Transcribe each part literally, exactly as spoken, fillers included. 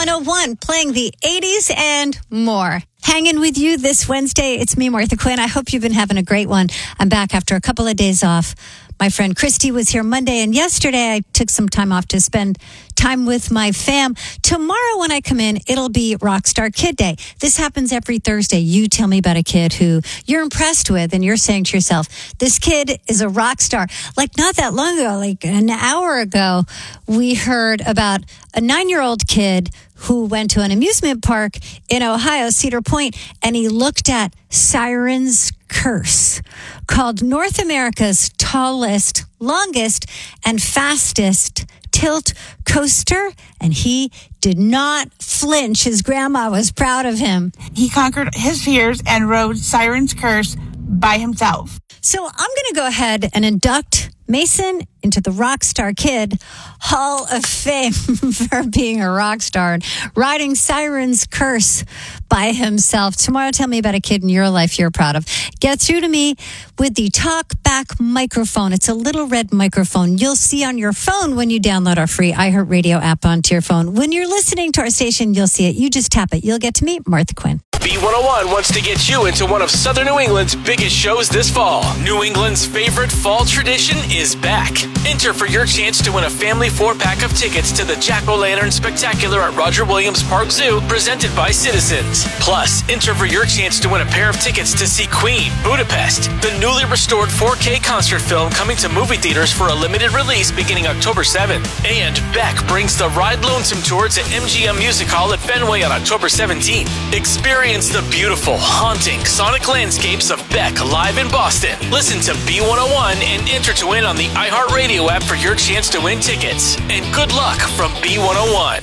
one oh one, playing the eighties and more. Hanging with you this Wednesday. It's me, Martha Quinn. I hope you've been having a great one. I'm back after a couple of days off. My friend Christy was here Monday, and yesterday I took some time off to spend time with my fam. Tomorrow when I come in, it'll be Rockstar Kid Day. This happens every Thursday. You tell me about a kid who you're impressed with, and you're saying to yourself, this kid is a rock star. Like not that long ago, like an hour ago, we heard about a nine-year-old kid who went to an amusement park in Ohio, Cedar Point, and he looked at Siren's Curse, called North America's tallest, longest, and fastest tilt coaster, and he did not flinch. His grandma was proud of him. He conquered his fears and rode Siren's Curse by himself. So I'm going to go ahead and induct Mason into the Rockstar Kid Hall of Fame for being a rock star and riding Siren's Curse by himself. Tomorrow, tell me about a kid in your life you're proud of. Get through to me with the Talk Back microphone. It's a little red microphone you'll see on your phone when you download our free iHeartRadio app onto your phone. When you're listening to our station, you'll see it. You just tap it. You'll get to me, Martha Quinn. B one oh one wants to get you into one of Southern New England's biggest shows this fall. New England's favorite fall tradition is back. Enter for your chance to win a family four-pack of tickets to the Jack-O-Lantern Spectacular at Roger Williams Park Zoo, presented by Citizens. Plus, enter for your chance to win a pair of tickets to see Queen, Budapest, the newly restored four K concert film coming to movie theaters for a limited release beginning October seventh. And Beck brings the Ride Lonesome Tour to M G M Music Hall at Fenway on October seventeenth. Experience the beautiful, haunting, sonic landscapes of Beck live in Boston. Listen to B one oh one and enter to win on the iHeartRadio app for your chance to win tickets. And good luck from B one oh one.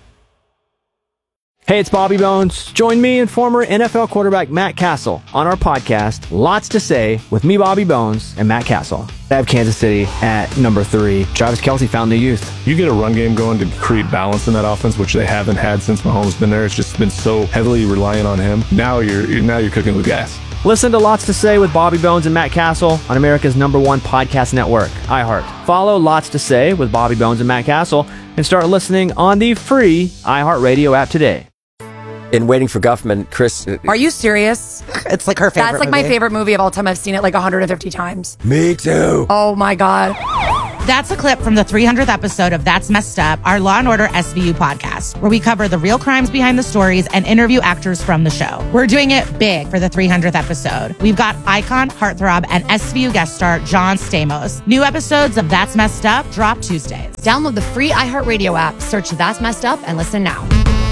Hey, it's Bobby Bones. Join me and former N F L quarterback Matt Castle on our podcast, Lots to Say, with me, Bobby Bones, and Matt Castle. I have Kansas City at number three. Travis Kelce found the youth. You get a run game going to create balance in that offense, which they haven't had since Mahomes been there. It's just been so heavily reliant on him. Now you're, you're now you're cooking with gas. Listen to Lots to Say with Bobby Bones and Matt Castle on America's number one podcast network, iHeart. Follow Lots to Say with Bobby Bones and Matt Castle and start listening on the free iHeartRadio app today. In Waiting for Guffman, Chris... Are you serious? It's like her favorite That's like movie. my favorite movie of all time. I've seen it like one hundred fifty times. Me too. Oh my God. That's a clip from the three hundredth episode of That's Messed Up, our Law and Order S V U podcast, where we cover the real crimes behind the stories and interview actors from the show. We're doing it big for the three hundredth episode. We've got icon, heartthrob, and S V U guest star John Stamos. New episodes of That's Messed Up drop Tuesdays. Download the free iHeartRadio app, search That's Messed Up, and listen now.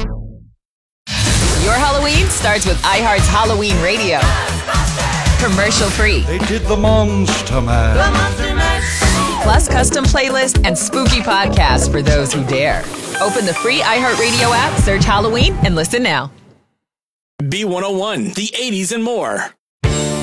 Your Halloween starts with iHeart's Halloween Radio. Commercial free. They did the Monster Man. The Monster Mash. Plus custom playlists and spooky podcasts for those who dare. Open the free iHeartRadio app, search Halloween, and listen now. B one oh one, the eighties and more.